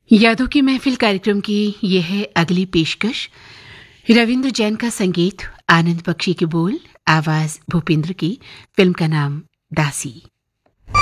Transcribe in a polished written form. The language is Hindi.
यादों की महफिल कार्यक्रम की यह है अगली पेशकश। रविंद्र जैन का संगीत, आनंद बख्शी के बोल, आवाज भूपेंद्र की। फिल्म का नाम दासी।